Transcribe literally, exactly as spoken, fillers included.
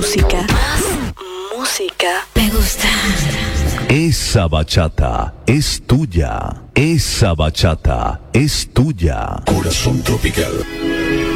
música. Más música. Me gusta. Esa bachata es tuya. Esa bachata es tuya. Corazón Tropical.